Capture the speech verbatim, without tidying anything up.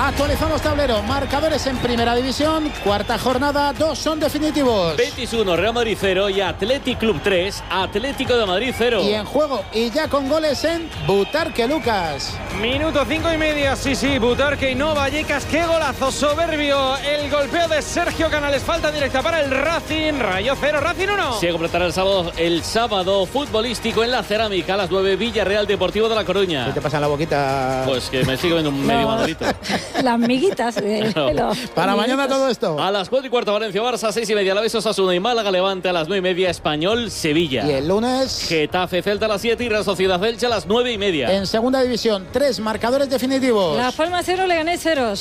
Actualizamos tablero, marcadores en primera división, cuarta jornada, dos son definitivos. Betis uno, Real Madrid cero y Athletic Club tres, Atlético de Madrid cero. Y en juego, y ya con goles en Butarque, Lucas. Minuto cinco y media, sí, sí, Butarque y no Vallecas, qué golazo soberbio. El golpeo de Sergio Canales, falta directa para el Racing, Rayo cero, Racing uno. Se completará el sábado, el sábado futbolístico en la Cerámica a las nueve, Villarreal Deportivo de La Coruña. ¿Qué te pasa en la boquita? Pues que me sigue viendo un medio madrito. Las miguitas de pelo. Para Miguitas. mañana todo esto. A las cuatro y cuarto Valencia Barça, seis y media Alavés Osasuna y Málaga Levante, a las nueve y media Español Sevilla. Y el lunes Getafe Celta a las siete y Real Sociedad Elche a las nueve y media. en segunda división, tres marcadores definitivos. Las Palmas cero, Leganés cero.